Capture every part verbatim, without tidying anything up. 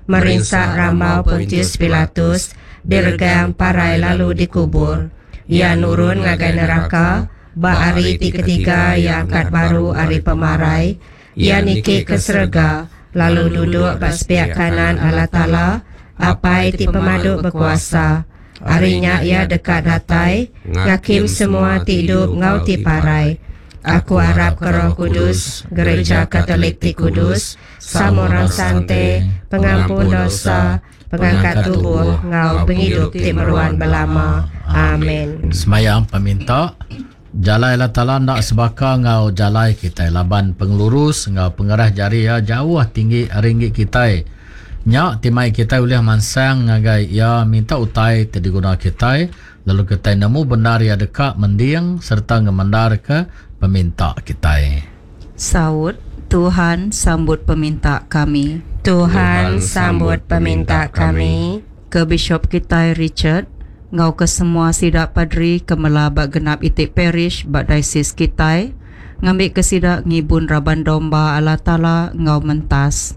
Merinsak ramau Pontius Pilatus, diregang parai lalu dikubur. Ia nurun ngagai neraka, ba hari ti ketiga ia angkat baru hari pemarai. Ia nikik ke serga, lalu duduk bak sepiak kanan Allah Ta'ala, apai ti pemaduk berkuasa. Harinya ia dekat datai, ngakim semua ti hidup ngau ti parai. Aku harap ke Roh Kudus, Gereja Katolik ti Kudus, samurang sante, pengampun dosa, pengangkat tubuh, ngau penghidup ti meruan belama. Amin. Semayang peminta, jalai Allah Ta'ala nak sebaka ngau jalai kita, laban pengelurus, ngau pengerah jari ya jauh tinggi ringgit kita. Nyak timai kita boleh mansang ngagai ya minta utai tadi guna kita, lalu kita nemu benar ya dekat mendiang serta ngemandar ke peminta kita. Saud, Tuhan sambut peminta kami. Tuhan sambut peminta kami. Ke Bishop kita Richard, ngau ke semua sidak padri kemela bak genap itik parish bak diocese kita, ngambil ke sidak ngibun raban domba Allah Ta'ala ngau mentas.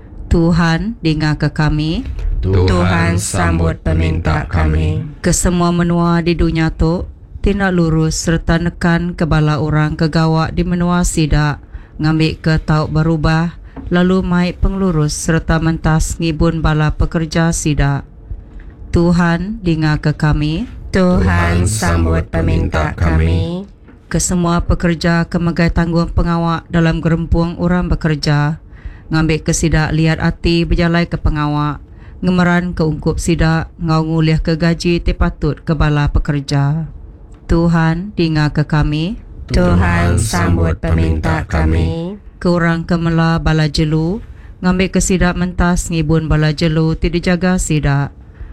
Tuhan dengar ke kami. Tuhan sambut peminta kami. Ke semua menua di dunia tu, tindak lurus serta nekan kebala orang kegawak di menua sidak, ngambil ke tauk berubah, lalu mai pengelurus serta mentas ngibun bala pekerja sidak. Tuhan dengar ke kami. Tuhan sambut peminta kami. Ke semua pekerja kemegai tanggung pengawak dalam gerempuang orang bekerja, ngambil ke sidak lihat hati berjalai ke pengawak, ngemeran ke ungkup sidak, ngau nguliah ke gaji tepatut ke bala pekerja. Tuhan dengar ke kami. Tuhan sambut peminta kami. Ke orang kemela bala jelu, ngambil ke sidak mentas ngibun bala jelu tidak jaga sidak.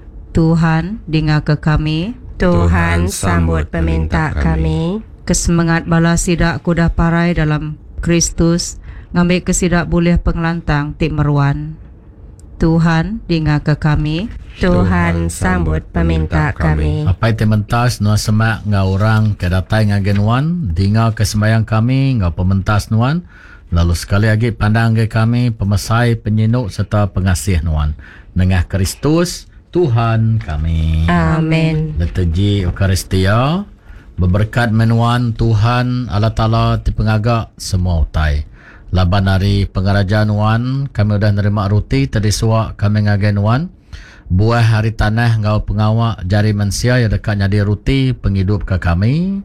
Tuhan dengar ke kami. Tuhan sambut peminta kami. Kesemangat bala sidak kuda parai dalam Kristus, ngambil ke sidak boleh pengelantang tik meruan. Tuhan dengar ke kami. Tuhan sambut peminta kami. Apa itu mentas nuan semak ngau orang ke datai ngagen wan, dengar kesembayang kami ngau pementas nuan, lalu sekali lagi pandang ke kami pemesai, penyinuk serta pengasih nuan. Nengah Kristus Tuhan kami. Amin. Leteji Eukaristia, berberkat menuan Tuhan Allah Ta'ala di pengagak semua utai. Laban hari pengerajaan wan, kami sudah nerima ruti tadi suak kami ngagen wan. Buah hari tanah ngau pengawak jari manusia yang dekat jadi ruti penghidup ke kami.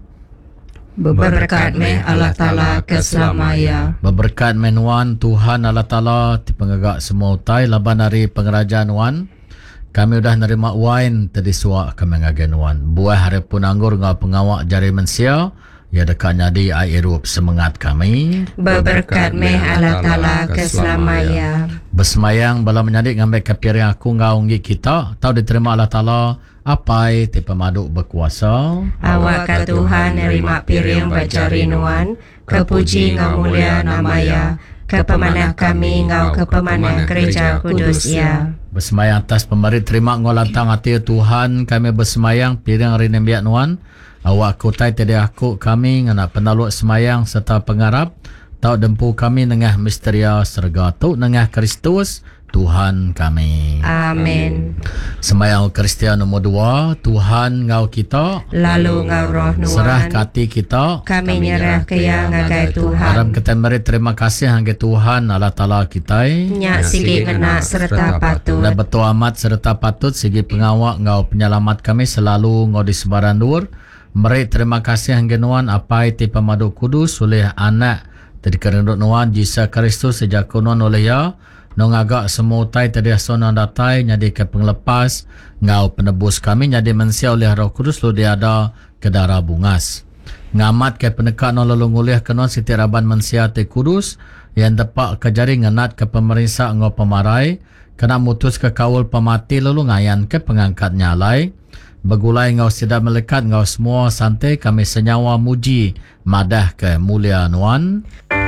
Berberkat meh Allah Ta'ala keselamanya. Berberkat menuan Tuhan Allah Ta'ala di pengagak semua utai. Laban hari pengerajaan wan, kami sudah nerima wine tadi suak kami ngagen wan. Buah hari pun anggur ngau pengawak jari manusia ya dekat jadi airup semangat kami. Berberkat meh Allah Ta'ala keselamanya. Bersemayang bala menyadik ngambil kepiring aku ngaunggi kita, tahu diterima Allah Ta'ala apai ti pemaduk berkuasa. Awak ke Tuhan nerima piring bajari nuan, kepuji ngau mulia namanya, kepemanah kami ngau kepemanah Gereja Kudus ya. Bersemayang atas pemberi terima ngolantang hati Tuhan, kami bersemayang piring rinembiak nuan. Awak kutai tadi aku kami ngana penaluk semayang serta pengarap tau dempu kami nengah misteria serga tu nengah Kristus Tuhan kami. Amin. Semayang Kristian nombor dua, Tuhan ngau kita, lalu ngau roh nuan, serah kati kita, kami nyerah ke yang ngagai Tuhan. Haram kita beri terima kasih hangga Tuhan Allah Ta'ala kita. Nyak sigi ngena serta patut. Dan betul amat serta patut segi pengawak ngau penyelamat kami selalu ngau di sebaran dur. Meri terima kasih hangga nuan apa itu pemaduk kudus oleh anak tadi kerenduk nuan Yesus Kristus sejak kunon oleh ya nong agak semua utai tadi asona datai nyadi ke penglepas ngau penebus kami nyadi manusia oleh Roh Kudus lu dia ada ke darah bungas ngamat ke penekat nong lalu nguliah ke non siti raban manusia te kudus yang tepak ke jari ngenat ke pemerintah ngau pemarai kena mutus ke kawul pemati lalu ngayan ke pengangkat nyalai. Begulai ngau sidak melekat ngau semua santai kami senyawa muji madah ke mulia nuan.